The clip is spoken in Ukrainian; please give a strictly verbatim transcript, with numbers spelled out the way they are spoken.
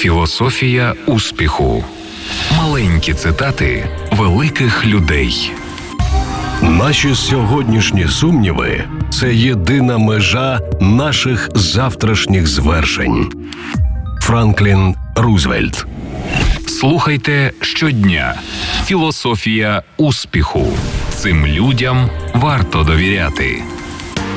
Філософія успіху. Маленькі цитати великих людей. Наші сьогоднішні сумніви – це єдина межа наших завтрашніх звершень. Франклін Рузвельт. Слухайте щодня. Філософія успіху. Цим людям варто довіряти.